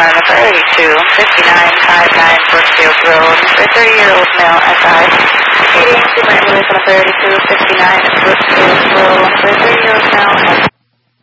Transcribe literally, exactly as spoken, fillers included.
one for eighty-two fifty-nine fifty-nine Brookfield Road for thirty-year-old male S I. eighty-eight Super Ambulance on thirty-two fifty-nine Brookfield Road for thirty-year-old male S I.